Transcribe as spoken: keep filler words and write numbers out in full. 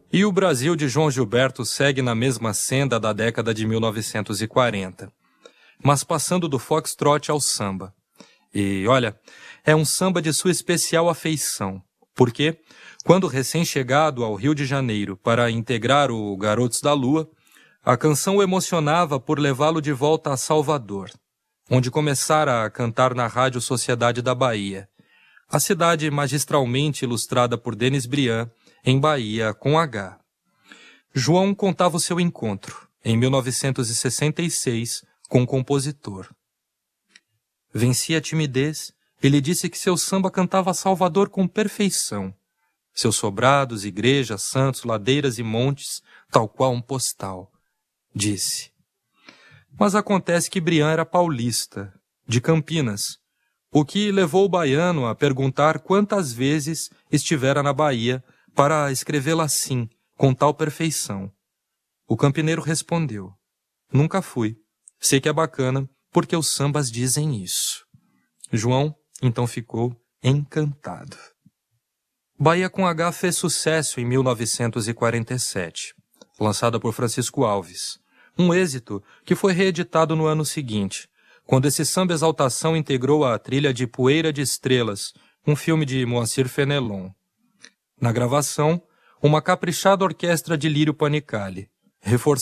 E o Brasil de João Gilberto segue na mesma senda da década de mil novecentos e quarenta, mas passando do foxtrot ao samba. E, olha, é um samba de sua especial afeição, porque, quando recém-chegado ao Rio de Janeiro para integrar o Garotos da Lua, a canção o emocionava por levá-lo de volta a Salvador, onde começara a cantar na Rádio Sociedade da Bahia, a cidade magistralmente ilustrada por Denis Briand, em Bahia com H. João contava o seu encontro, em mil novecentos e sessenta e seis, com o compositor. Vencia a timidez, ele disse que seu samba cantava Salvador com perfeição. Seus sobrados, igrejas, santos, ladeiras e montes, tal qual um postal. Disse. Mas acontece que Briand era paulista, de Campinas, o que levou o baiano a perguntar quantas vezes estivera na Bahia para escrevê-la assim, com tal perfeição. O campineiro respondeu, nunca fui, sei que é bacana, porque os sambas dizem isso. João, então, ficou encantado. Bahia com H fez sucesso em mil novecentos e quarenta e sete, lançada por Francisco Alves, um êxito que foi reeditado no ano seguinte, quando esse samba exaltação integrou a trilha de Poeira de Estrelas, um filme de Moacir Fenelon. Na gravação, uma caprichada orquestra de Lírio Panicali, reforçando